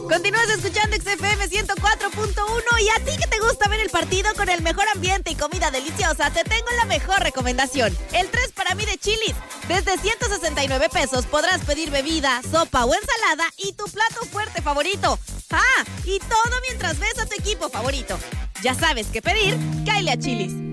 Continúas escuchando XFM 104.1 y a ti que te gusta ver el partido con el mejor ambiente y comida deliciosa, te tengo la mejor recomendación. El 3 para mí de Chili's. Desde 169 pesos podrás pedir bebida, sopa o ensalada y tu plato fuerte favorito. Y todo mientras ves a tu equipo favorito. Ya sabes qué pedir, cáele a Chili's.